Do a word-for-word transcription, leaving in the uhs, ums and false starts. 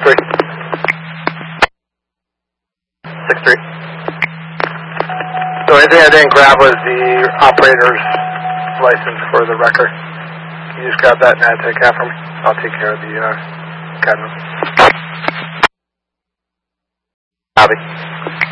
Three. Six three. So anything I didn't grab was the operator's license for the wrecker. Can you just grab that and add to the cab for me? I'll take care of the uh, cabin. Copy.